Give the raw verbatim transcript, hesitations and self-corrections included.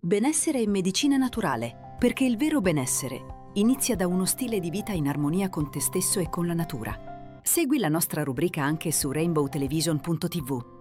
Benessere e medicina naturale, perché il vero benessere inizia da uno stile di vita in armonia con te stesso e con la natura. Segui la nostra rubrica anche su rainbow television punto tivù.